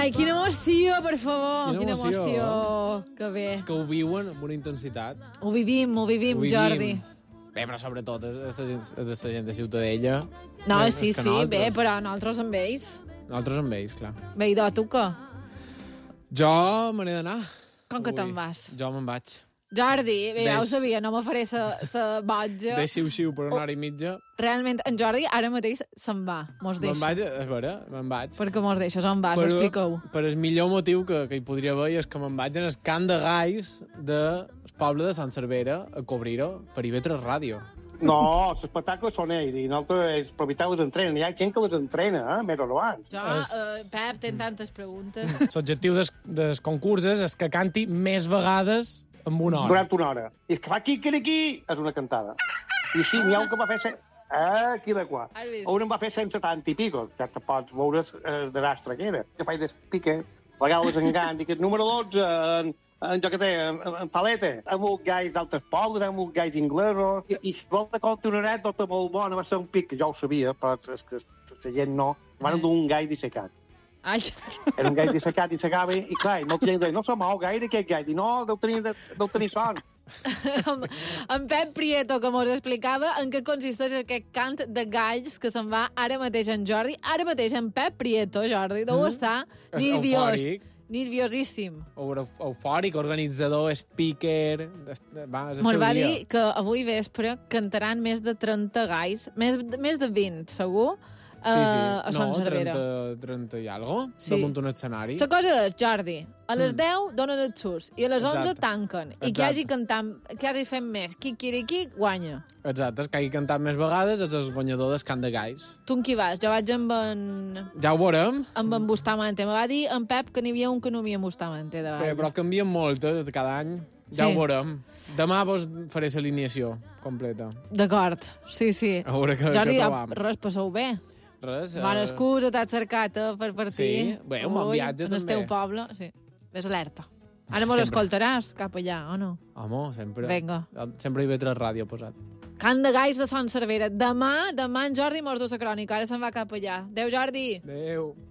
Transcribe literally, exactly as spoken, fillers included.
Ai, quina emoció, per favor. Quina Quina emoció. emoció. Que bé. És que ho viuen amb una intensitat. Ho vivim, ho vivim, Ho vivim. Jordi. Bé, però sobretot és és la gent, és la gent de Ciutadella. No, Bé, sí, és que sí, nosaltres. bé, però nosaltres amb ells. Nosaltres amb ells, clar. Bé, idò, tu què? Jo me n'he d'anar. Com que Ui, te'n vas? Jo me'n vaig. Jordi, bé, ja ho Deix- sabia, no me faré sa boja. De xiu-xiu per una hora i mitja. Realment, en Jordi ara mateix se'n va, mos Me'n deixa. vaig, és vera, me'n vaig. Per què mos deixes? On vas? Però- Explica-ho. Per el millor motiu que, que hi podria haver és que me'n vaig en el camp de gais del poble de Sant Cervera a cobrir-ho per I V tres Ràdio. No, l'espectacle són ells, i nosaltres, els propietaris les entrenen. Hi ha gent que les entrena, eh, més o abans. Jo, Es- eh, Pep, tens tantes preguntes. L'objectiu des, des concursos és que canti més vegades en una hora. Durant una hora. I és que fa quiquiriquí, és una cantada. I així n'hi ha un que va fer... Se... Ah, aquí de qua. Has vist? Un en va fer cent setanta i pico. Ja te pots veure el desastre que era. Que faig despique, a vegades engany, dic, número dotze, en, en jo que té, en, en paleta. Amb uns gais d'altres pobles, amb uns gais inglesos. I, i si vol de compte una anècdota molt bona, va ser un pic, que jo ho sabia, però és que la gent no. Van dur un gai dissecat. Ai, Era un gai dissecat i s'acaba, i clar, i molta gent deia, no se mou gaire aquest gai. I no, deu tenir, deu tenir son. en, en Pep Prieto, que mos explicava en què consisteix aquest cant de galls que se'n va ara mateix en Jordi. Ara mateix en Pep Prieto, Jordi, deu estar És nerviós. eufòric. Nerviosíssim. Euf- Eufòric, organitzador, speaker... Va, és el Mos seu va dia. dir que avui vespre cantaran més de trenta galls, més, més de vint, segur, Sí, sí. eh, a Sant no, Cervera. trenta, trenta i algo, Sí. damunt un escenari. La cosa és, Jordi, a les deu donen el sus i a les onze Exacte. tanquen. I qui Exacte. hagi cantant, qui hagi fet més, qui qui guanya. Exacte, el que hagi cantat més vegades és el guanyador del cant de gais. Tu amb qui vas? Jo vaig amb en, Ja ho veurem, amb en Bustamante. Me va dir en Pep que n'hi havia un que no havia en Bustamante. De eh, però canvien moltes de cada any. Ja Sí. ho veurem. Demà vos faré l'alineació completa. D'acord, sí, sí. A veure què, Jordi, què ja, trobam. res, passeu bé. Res. eh, Bona excusa, t'has cercat eh, per partir. Sí, bé, un bon Avui, viatge, en el també. teu poble, sí. Ves alerta. Ara mos Sempre. escoltaràs cap allà, o no? Home, sempre. Vinga. Sempre hi ve tres ràdio posat. Cant de galls de Sant Cervera. Demà, demà en Jordi mos du la crònica. Ara se'n va cap allà. Adéu, Jordi. Adéu.